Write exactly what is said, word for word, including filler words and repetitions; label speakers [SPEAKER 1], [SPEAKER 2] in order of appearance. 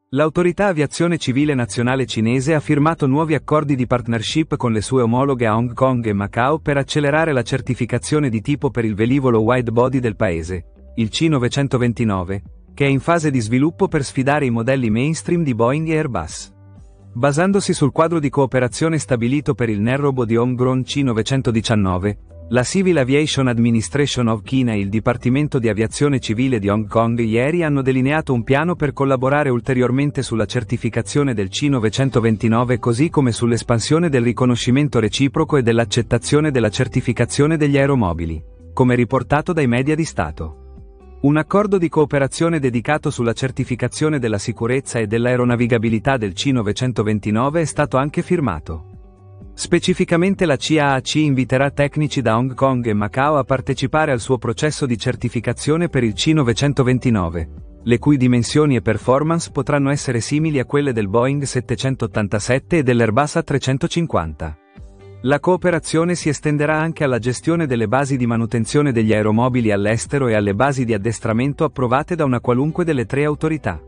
[SPEAKER 1] L'Autorità Aviazione Civile Nazionale cinese ha firmato nuovi accordi di partnership con le sue omologhe a Hong Kong e Macao per accelerare la certificazione di tipo per il velivolo widebody del paese, il C novecentoventinove, che è in fase di sviluppo per sfidare i modelli mainstream di Boeing e Airbus. Basandosi sul quadro di cooperazione stabilito per il narrowbody homegrown C novecentodiciannove, la Civil Aviation Administration of China e il Dipartimento di Aviazione Civile di Hong Kong ieri hanno delineato un piano per collaborare ulteriormente sulla certificazione del C novecentoventinove così come sull'espansione del riconoscimento reciproco e dell'accettazione della certificazione degli aeromobili, come riportato dai media di Stato. Un accordo di cooperazione dedicato sulla certificazione della sicurezza e dell'aeronavigabilità del C novecentoventinove è stato anche firmato. Specificamente la C A A C inviterà tecnici da Hong Kong e Macao a partecipare al suo processo di certificazione per il C novecentoventinove, le cui dimensioni e performance potranno essere simili a quelle del Boeing settecentottantasette e dell'Airbus A trecentocinquanta. La cooperazione si estenderà anche alla gestione delle basi di manutenzione degli aeromobili all'estero e alle basi di addestramento approvate da una qualunque delle tre autorità.